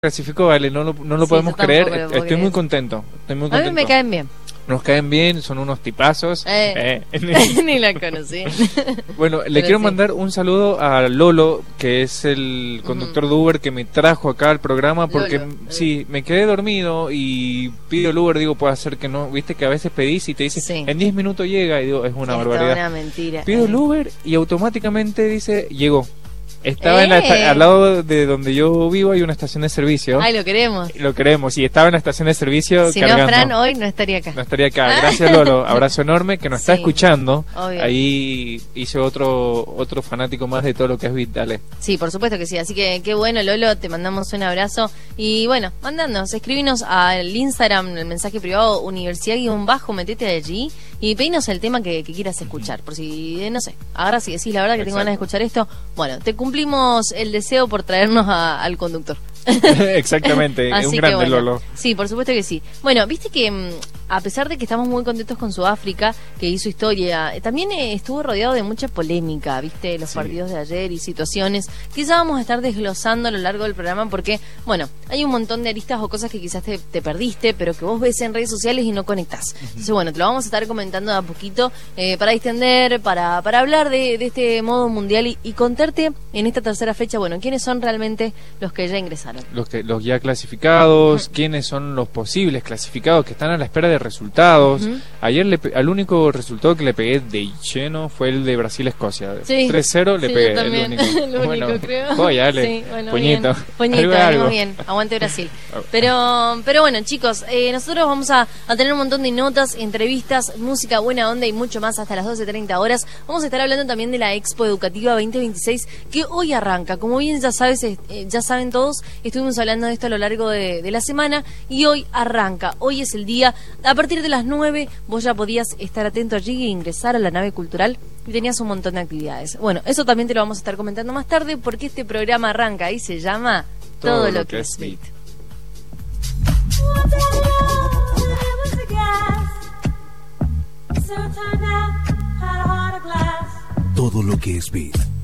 Clasificó, vale, no lo Sí, podemos yo tampoco creer. lo puedo Estoy creer. muy contento. A mí me caen bien. Nos caen bien, son unos tipazos. Ni la conocí. Bueno, le Pero quiero sí. mandar un saludo a Lolo, que es el conductor de Uber que me trajo acá al programa, porque Lolo, sí, me quedé dormido y pido el Uber, digo, puede ser que no, viste que a veces pedís y te dice, Sí. en 10 minutos llega, y digo, es una Es barbaridad. toda una mentira. Pido el Uber y automáticamente dice, llegó. Estaba ¡Eh! al lado de donde yo vivo hay una estación de servicio. Ay, lo queremos. Lo queremos, y estaba en la estación de servicio Si cargando. no, Fran hoy no estaría acá. No estaría acá. Gracias, Lolo. Abrazo enorme que nos está Sí, escuchando. obvio. Ahí hice otro fanático más de todo lo que es Beat. Dale. Sí, por supuesto que sí. Así que qué bueno, Lolo. Te mandamos un abrazo. Y bueno, mandanos, escribinos al Instagram, el mensaje privado, universidad_, metete allí y pedinos el tema que quieras escuchar. Por si, no sé, ahora si decís la verdad que tengo ganas de escuchar esto, bueno, te cumplimos el deseo por traernos al conductor. Exactamente. Así Un que grande, bueno. Lolo. Sí, por supuesto que sí. Bueno, viste que a pesar de que estamos muy contentos con Sudáfrica, que hizo historia, también estuvo rodeado de mucha polémica, viste, los partidos de ayer y situaciones que ya vamos a estar desglosando a lo largo del programa porque, bueno, hay un montón de aristas o cosas que quizás te perdiste, pero que vos ves en redes sociales y no conectás. Entonces, bueno, te lo vamos a estar comentando de a poquito para distender, para hablar de este modo mundial y contarte en esta tercera fecha, bueno, quiénes son realmente los que ya ingresaron. Los ya clasificados, quiénes son los posibles clasificados que están a la espera de resultados. Ayer al único resultado que le pegué de lleno fue el de Brasil-Escocia. Sí. 3-0 le Sí, pegué. yo también. El único. Lo único, creo. Joya, dale. Sí, bueno, Puñito. bien. Puñito, venimos bien. Aguante Brasil. Pero bueno, chicos, nosotros vamos a tener un montón de notas, entrevistas, música, buena onda y mucho más hasta las 12:30 horas. Vamos a estar hablando también de la Expo Educativa 2026 que hoy arranca. Como bien ya saben todos, estuvimos hablando de esto a lo largo de la semana y hoy arranca. Hoy es el día. A partir de las 9 vos ya podías estar atento allí e ingresar a la nave cultural y tenías un montón de actividades. Bueno, eso también te lo vamos a estar comentando más tarde porque este programa arranca y se llama Todo lo que es Beat. Todo lo que es Beat.